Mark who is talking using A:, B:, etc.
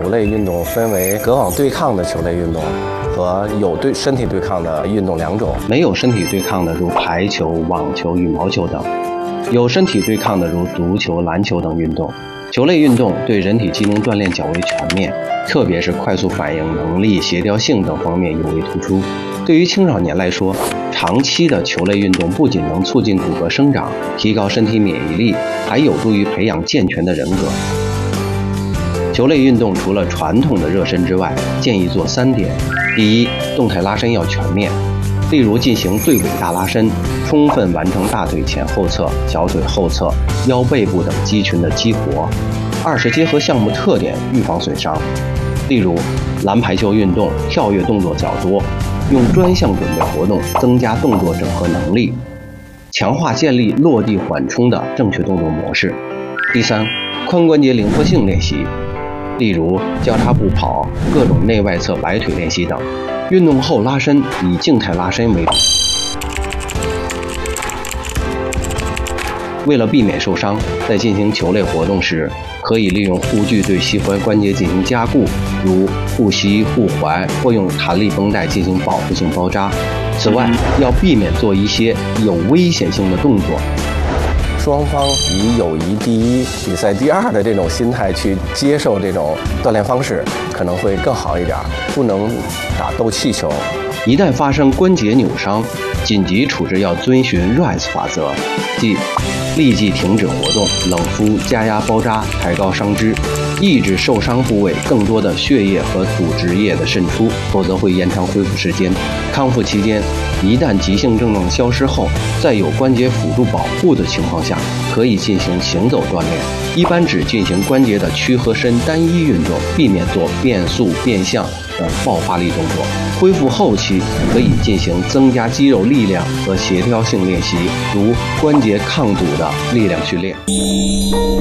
A: 球类运动分为隔网对抗的球类运动和有身体对抗的运动两种。
B: 没有身体对抗的如排球、网球、羽毛球等；有身体对抗的如足球、篮球等运动。球类运动对人体机能锻炼较为全面，特别是快速反应能力、协调性等方面尤为突出。对于青少年来说，长期的球类运动不仅能促进骨骼生长，提高身体免疫力，还有助于培养健全的人格。球类运动除了传统的热身之外，建议做3点：第一，动态拉伸要全面，例如进行对尾大拉伸，充分完成大腿前后侧、小腿后侧、腰背部等肌群的激活。二是结合项目特点预防损伤，例如篮排球运动跳跃动作较多，用专项准备活动增加动作整合能力，强化建立落地缓冲的正确动作模式。第三，髋关节灵活性练习，例如交叉步跑、各种内外侧摆腿练习等。运动后拉伸以静态拉伸为主。为了避免受伤，在进行球类活动时，可以利用护具对膝踝关节进行加固，如护膝、护踝，或用弹力绷带进行保护性包扎。此外，要避免做一些有危险性的动作。
A: 双方以友谊第一、比赛第二的这种心态去接受这种锻炼方式，可能会更好一点。不能打斗气球。
B: 一旦发生关节扭伤，紧急处置要遵循 RICE 法则，即立即停止活动，冷敷、加压包扎，抬高伤肢，抑制受伤部位更多的血液和组织液的渗出，否则会延长恢复时间。康复期间，一旦急性症状消失后，在有关节辅助保护的情况下，可以进行行走锻炼，一般只进行关节的屈和伸单一运动，避免做变速、变向等爆发力动作。恢复后期可以进行增加肌肉力量和协调性练习，如关节抗阻的力量训练。